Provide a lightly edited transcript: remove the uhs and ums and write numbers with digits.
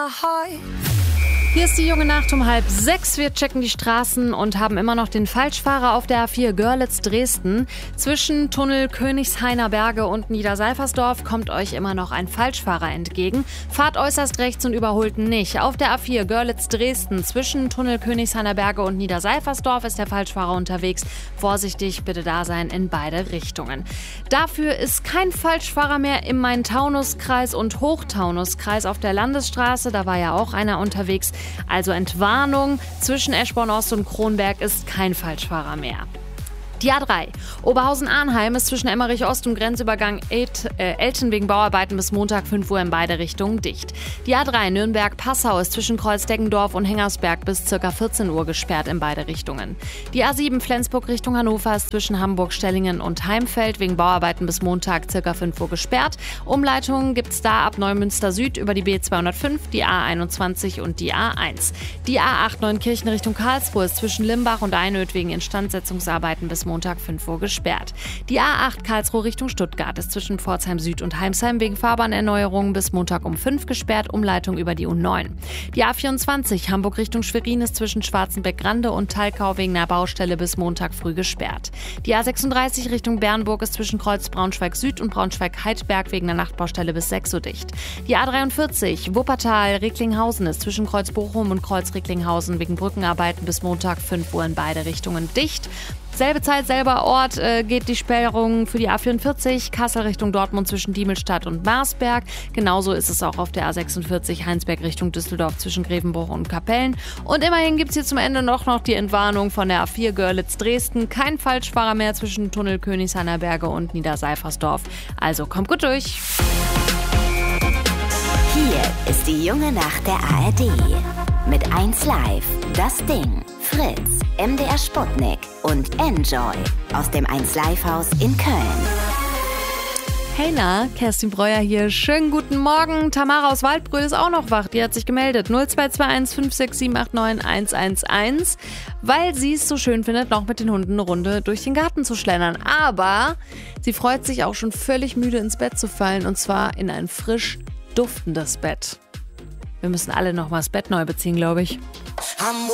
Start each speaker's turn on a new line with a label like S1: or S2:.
S1: Hier ist die junge Nacht um 5:30. Wir checken die Straßen und haben immer noch den Falschfahrer auf der A4 Görlitz-Dresden. Zwischen Tunnel Königshainer Berge und Niederseifersdorf kommt euch immer noch ein Falschfahrer entgegen. Fahrt äußerst rechts und überholt nicht. Auf der A4 Görlitz-Dresden zwischen Tunnel Königshainer Berge und Niederseifersdorf ist der Falschfahrer unterwegs. Vorsichtig bitte da sein in beide Richtungen. Dafür ist kein Falschfahrer mehr im Main-Taunus-Kreis und Hochtaunuskreis auf der Landesstraße. Da war ja auch einer unterwegs. Also Entwarnung, zwischen Eschborn-Ost und Kronberg ist kein Falschfahrer mehr. Die A3. Oberhausen-Arnheim ist zwischen Emmerich-Ost und Grenzübergang Elten wegen Bauarbeiten bis Montag 5 Uhr in beide Richtungen dicht. Die A3 Nürnberg-Passau ist zwischen Kreuz-Deggendorf und Hengersberg bis ca. 14 Uhr gesperrt in beide Richtungen. Die A7 Flensburg Richtung Hannover ist zwischen Hamburg-Stellingen und Heimfeld wegen Bauarbeiten bis Montag ca. 5 Uhr gesperrt. Umleitungen gibt es da ab Neumünster Süd über die B205, die A21 und die A1. Die A8 Neunkirchen Richtung Karlsruhe ist zwischen Limbach und Einöd wegen Instandsetzungsarbeiten bis Montag 5 Uhr gesperrt. Die A8 Karlsruhe Richtung Stuttgart ist zwischen Pforzheim Süd und Heimsheim wegen Fahrbahnerneuerungen bis Montag um 5 gesperrt, Umleitung über die U9. Die A24 Hamburg Richtung Schwerin ist zwischen Schwarzenbeck-Grande und Thalkau wegen einer Baustelle bis Montag früh gesperrt. Die A36 Richtung Bernburg ist zwischen Kreuz Braunschweig Süd und Braunschweig-Heidberg wegen einer Nachtbaustelle bis 6 Uhr dicht. Die A43 Wuppertal-Recklinghausen ist zwischen Kreuz Bochum und Kreuz Recklinghausen wegen Brückenarbeiten bis Montag 5 Uhr in beide Richtungen dicht. Selbe Zeit, selber Ort geht die Sperrung für die A44 Kassel Richtung Dortmund zwischen Diemelstadt und Marsberg. Genauso ist es auch auf der A46 Heinsberg Richtung Düsseldorf zwischen Grevenbruch und Kapellen. Und immerhin gibt es hier zum Ende noch die Entwarnung von der A4 Görlitz-Dresden. Kein Falschfahrer mehr zwischen Tunnel Königshainer Berge und Niederseifersdorf. Also kommt gut durch.
S2: Hier ist die junge Nacht der ARD. Mit 1Live, Das Ding, Fritz, MDR Sputnik und Enjoy aus dem 1Live-Haus in Köln.
S1: Hey na, Kerstin Breuer hier. Schönen guten Morgen. Tamara aus Waldbröl ist auch noch wach. Die hat sich gemeldet. 0221 56789 111, weil sie es so schön findet, noch mit den Hunden eine Runde durch den Garten zu schlendern. Aber sie freut sich auch schon völlig müde ins Bett zu fallen, und zwar in ein frisch duftendes Bett. Wir müssen alle noch mal das Bett neu beziehen, glaube ich.